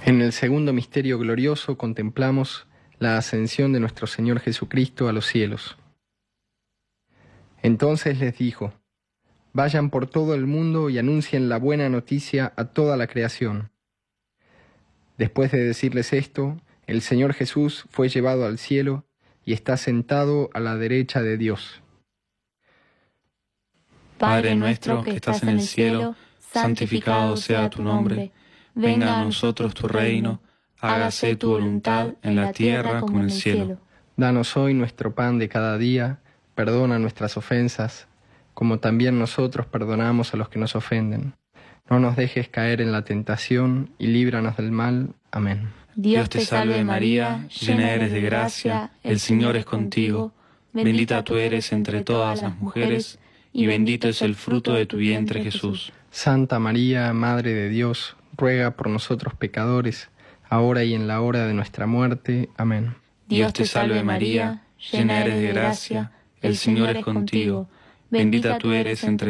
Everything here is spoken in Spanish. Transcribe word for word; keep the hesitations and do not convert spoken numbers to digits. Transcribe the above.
En el segundo misterio glorioso contemplamos la ascensión de nuestro Señor Jesucristo a los cielos. Entonces les dijo: vayan por todo el mundo y anuncien la buena noticia a toda la creación. Después de decirles esto, el Señor Jesús fue llevado al cielo y está sentado a la derecha de Dios. Padre nuestro que estás en el cielo, santificado sea tu nombre. Venga a nosotros tu reino, hágase tu voluntad en la tierra como en el cielo. Danos hoy nuestro pan de cada día, perdona nuestras ofensas, como también nosotros perdonamos a los que nos ofenden. No nos dejes caer en la tentación y líbranos del mal. Amén. Dios te salve María, llena eres de gracia, el Señor es contigo. Bendita tú eres entre todas las mujeres, y bendito es el fruto de tu vientre Jesús. Santa María, Madre de Dios, ruega por nosotros pecadores, ahora y en la hora de nuestra muerte. Amén. Dios te salve María, llena eres de gracia, el Señor es contigo. Bendita tú eres entre